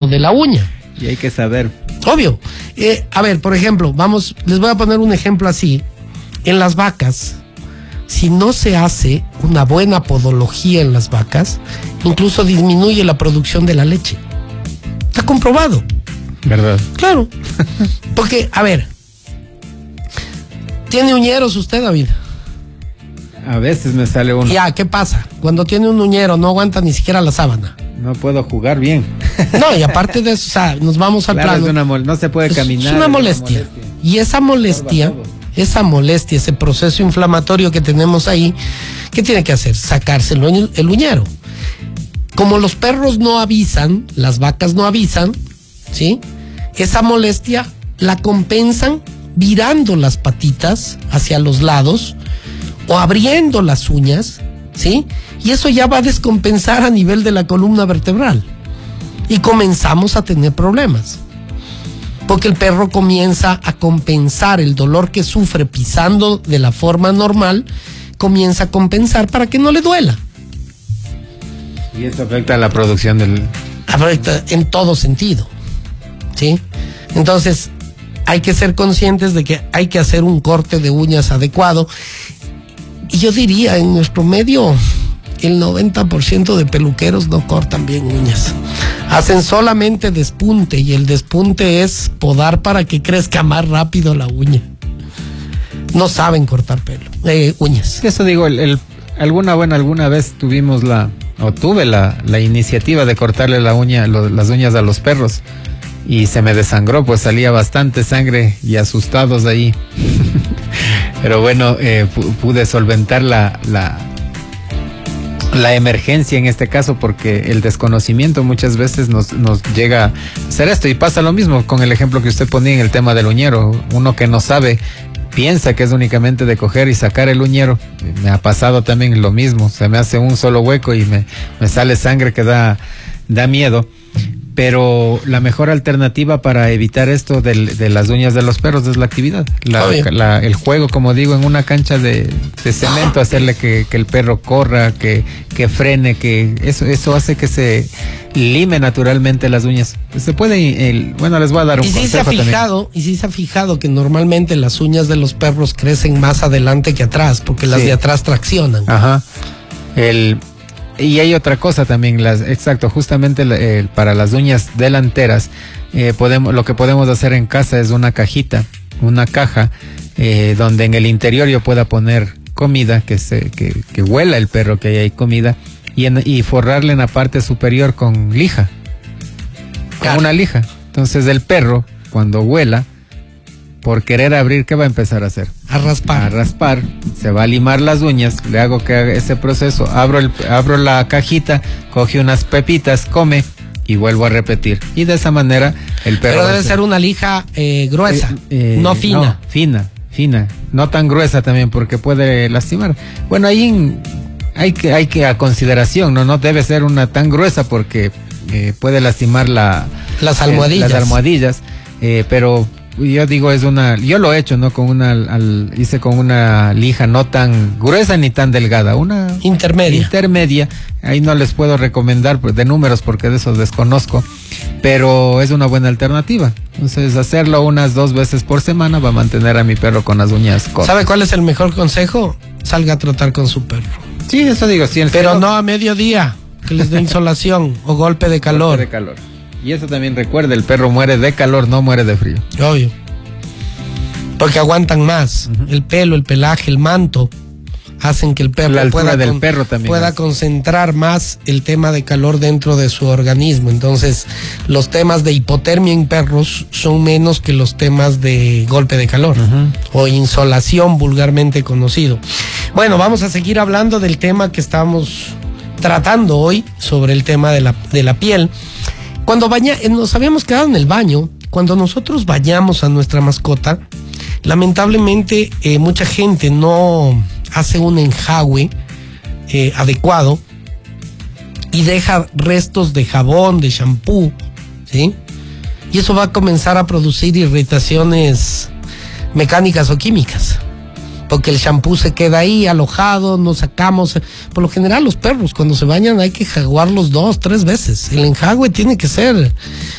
de la uña. Y hay que saber. Obvio. A ver, por ejemplo, les voy a poner un ejemplo así. En las vacas, si no se hace una buena podología en las vacas, incluso disminuye la producción de la leche. Está comprobado. ¿Verdad? Claro. Porque, a ver, ¿tiene uñeros usted, David? A veces me sale uno. Ya, ¿qué pasa? Cuando tiene un uñero no aguanta ni siquiera la sábana. No puedo jugar bien. No, y aparte de eso, o sea, nos vamos al Claro, plano. no se puede caminar. Es una molestia. Y esa molestia, ese proceso inflamatorio que tenemos ahí, ¿qué tiene que hacer? Sacárselo en el uñero. Como los perros no avisan, las vacas no avisan, ¿sí? Esa molestia la compensan virando las patitas hacia los lados o abriendo las uñas, ¿sí? Y eso ya va a descompensar a nivel de la columna vertebral. Y comenzamos a tener problemas. Porque el perro comienza a compensar el dolor que sufre pisando de la forma normal, comienza a compensar para que no le duela. Y eso afecta a la producción del... Afecta en todo sentido, ¿sí? Entonces, hay que ser conscientes de que hay que hacer un corte de uñas adecuado. Y yo diría, en nuestro medio, el 90% de peluqueros no cortan bien uñas. Hacen solamente despunte, y el despunte es podar para que crezca más rápido la uña. No saben cortar uñas. Eso digo, alguna vez tuve la iniciativa de cortarle las uñas a los perros. Y se me desangró, pues salía bastante sangre y asustados ahí. Pero bueno, pude solventar la emergencia en este caso, porque el desconocimiento muchas veces nos llega a hacer esto. Y pasa lo mismo con el ejemplo que usted ponía en el tema del uñero. Uno que no sabe, piensa que es únicamente de coger y sacar el uñero. Me ha pasado también lo mismo. Se me hace un solo hueco y me sale sangre que da miedo. Pero la mejor alternativa para evitar esto de las uñas de los perros es la actividad. El juego, como digo, en una cancha de cemento, hacerle que el perro corra, que frene, que eso hace que se lime naturalmente las uñas. Se puede, bueno, les voy a dar un consejo también. Y sí se ha fijado que normalmente las uñas de los perros crecen más adelante que atrás, porque las de atrás traccionan. Ajá. Y hay otra cosa también, justamente para las uñas delanteras, lo que podemos hacer en casa es una caja, donde en el interior yo pueda poner comida, que huela el perro que hay comida, y forrarle en la parte superior con lija, con una lija. Entonces el perro, cuando huela, por querer abrir, ¿qué va a empezar a hacer? A raspar, se va a limar las uñas, le hago que haga ese proceso, abro la cajita, coge unas pepitas, come y vuelvo a repetir. Y de esa manera el perro... Pero debe ser una lija gruesa, no fina. No, fina, no tan gruesa también porque puede lastimar. Bueno, ahí hay que a consideración, no debe ser una tan gruesa porque puede lastimar las almohadillas, pero... Yo digo, yo lo he hecho, ¿no? Hice con una lija no tan gruesa ni tan delgada, una intermedia. Ahí no les puedo recomendar de números porque de eso desconozco, pero es una buena alternativa. Entonces, hacerlo unas 2 veces por semana va a mantener a mi perro con las uñas cortas. ¿Sabe cuál es el mejor consejo? Salga a trotar con su perro. Sí, eso digo, sí. Pero no a mediodía, que les dé insolación o golpe de calor. Y eso también recuerda, el perro muere de calor, no muere de frío. Obvio. Porque aguantan más. Uh-huh. El pelo, el pelaje, el manto hacen que el perro pueda concentrar más el tema de calor dentro de su organismo. Entonces, los temas de hipotermia en perros son menos que los temas de golpe de calor, uh-huh, o insolación vulgarmente conocido. Bueno, vamos a seguir hablando del tema que estamos tratando hoy, sobre el tema de la piel. Cuando nos habíamos quedado en el baño, cuando nosotros bañamos a nuestra mascota, lamentablemente mucha gente no hace un enjuague adecuado y deja restos de jabón, de shampoo, ¿sí? Y eso va a comenzar a producir irritaciones mecánicas o químicas, porque el shampoo se queda ahí alojado, no sacamos. Por lo general los perros cuando se bañan hay que enjuagarlos 2-3 veces. El enjuague tiene que ser